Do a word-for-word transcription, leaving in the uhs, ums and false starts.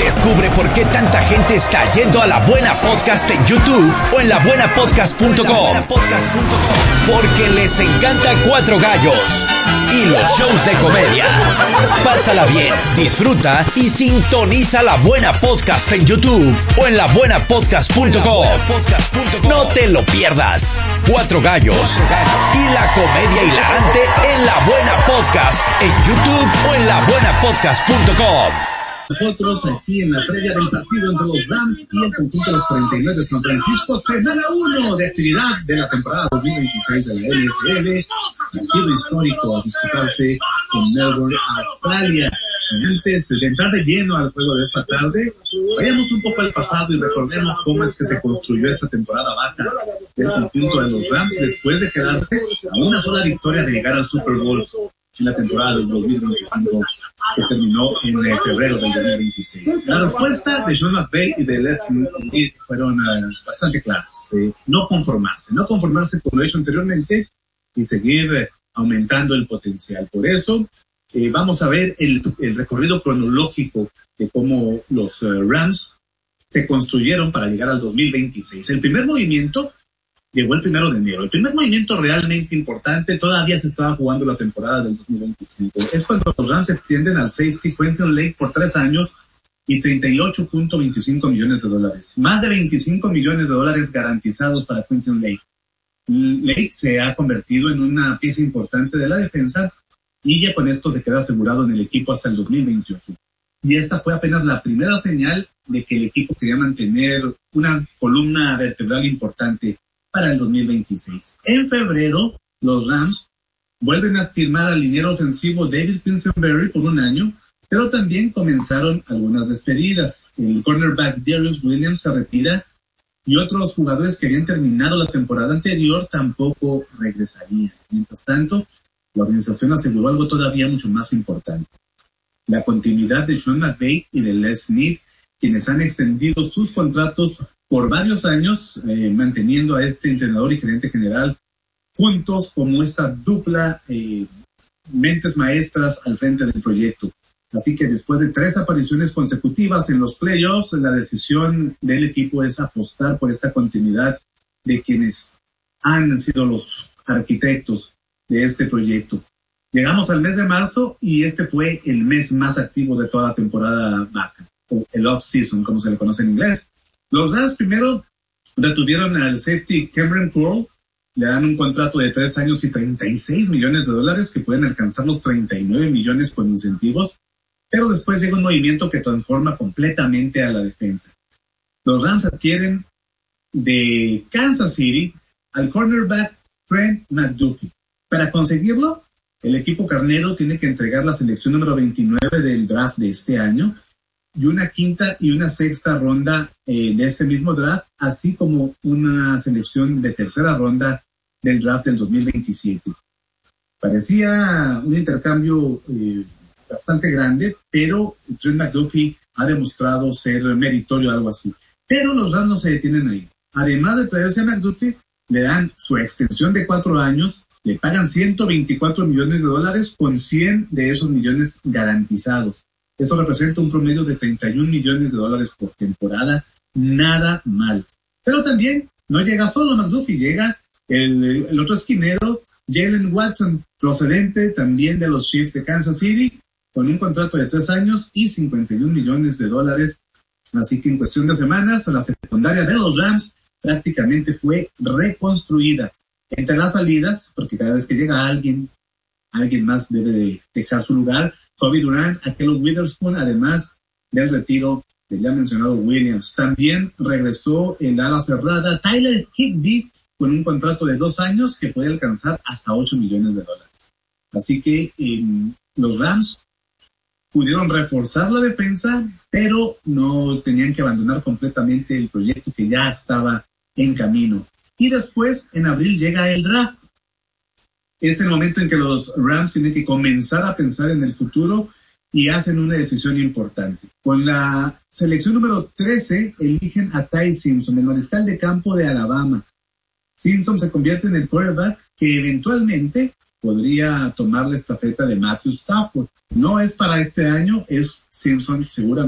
Descubre por qué tanta gente está yendo a La Buena Podcast en YouTube o en la buena podcast punto com. Porque les encanta Cuatro Gallos y los shows de comedia. Pásala bien, disfruta y sintoniza La Buena Podcast en YouTube o en la buena podcast punto com. No te lo pierdas. Cuatro Gallos y la comedia hilarante en La Buena Podcast en YouTube o en la buena podcast punto com. Nosotros aquí en la previa del partido entre los Rams y el conjunto de los cuarenta y nueve de San Francisco, semana uno de actividad de la temporada dos mil veintiséis de la N F L, partido histórico a disputarse en Melbourne, Australia. Antes de entrar de lleno al juego de esta tarde, vayamos un poco al pasado y recordemos cómo es que se construyó esta temporada baja del conjunto de los Rams después de quedarse a una sola victoria de llegar al Super Bowl en la temporada del dos mil veinticinco, que terminó en eh, febrero del dos mil veintiséis. La respuesta de Sean McVay y de Les Snead fueron uh, bastante claras. Eh, no conformarse, no conformarse con lo hecho anteriormente y seguir eh, aumentando el potencial. Por eso, eh, vamos a ver el, el recorrido cronológico de cómo los uh, Rams se construyeron para llegar al dos mil veintiséis. El primer movimiento llegó el primero de enero. El primer movimiento realmente importante, todavía se estaba jugando la temporada del dos mil veinticinco. Es cuando los Rams extienden al safety Quentin Lake por tres años y treinta y ocho punto veinticinco millones de dólares. Más de veinticinco millones de dólares garantizados para Quentin Lake. Lake se ha convertido en una pieza importante de la defensa y ya con esto se queda asegurado en el equipo hasta el dos mil veintiocho. Y esta fue apenas la primera señal de que el equipo quería mantener una columna vertebral importante para el dos mil veintiséis. En febrero, los Rams vuelven a firmar al liniero ofensivo David Kingsbury por un año, pero también comenzaron algunas despedidas. El cornerback Darius Williams se retira y otros jugadores que habían terminado la temporada anterior tampoco regresarían. Mientras tanto, la organización aseguró algo todavía mucho más importante: la continuidad de Sean McVay y de Les Snead, quienes han extendido sus contratos por varios años, eh, manteniendo a este entrenador y gerente general juntos como esta dupla eh, mentes maestras al frente del proyecto. Así que después de tres apariciones consecutivas en los playoffs, la decisión del equipo es apostar por esta continuidad de quienes han sido los arquitectos de este proyecto. Llegamos al mes de marzo y este fue el mes más activo de toda la temporada baja, o el off-season, como se le conoce en inglés. Los Rams primero retuvieron al safety Cameron Curl, le dan un contrato de tres años y treinta y seis millones de dólares que pueden alcanzar los treinta y nueve millones con incentivos, pero después llega un movimiento que transforma completamente a la defensa. Los Rams adquieren de Kansas City al cornerback Trent McDuffie. Para conseguirlo, el equipo carnero tiene que entregar la selección número veintinueve del draft de este año y una quinta y una sexta ronda eh, de este mismo draft, así como una selección de tercera ronda del draft del dos mil veintisiete. Parecía un intercambio eh, bastante grande, pero Trent McDuffie ha demostrado ser meritorio o algo así. Pero los Rams no se detienen ahí. Además de traerse a McDuffie, le dan su extensión de cuatro años, le pagan ciento veinticuatro millones de dólares con cien de esos millones garantizados. Eso representa un promedio de treinta y un millones de dólares por temporada. Nada mal. Pero también no llega solo McDuffie, llega el, el otro esquinero, Jalen Watson, procedente también de los Chiefs de Kansas City, con un contrato de tres años y cincuenta y un millones de dólares. Así que en cuestión de semanas, la secundaria de los Rams prácticamente fue reconstruida. Entre las salidas, porque cada vez que llega alguien, alguien más debe de dejar su lugar. Kobe Durant, Ahkello Witherspoon, además del retiro del ya mencionado Williams. También regresó el ala cerrada Tyler Higbee con un contrato de dos años que puede alcanzar hasta ocho millones de dólares. Así que eh, los Rams pudieron reforzar la defensa, pero no tenían que abandonar completamente el proyecto que ya estaba en camino. Y después, en abril, llega el draft. Es el momento en que los Rams tienen que comenzar a pensar en el futuro y hacen una decisión importante. Con la selección número trece, eligen a Ty Simpson, el mariscal de campo de Alabama. Simpson se convierte en el quarterback que eventualmente podría tomar la estafeta de Matthew Stafford. No es para este año, es Simpson seguramente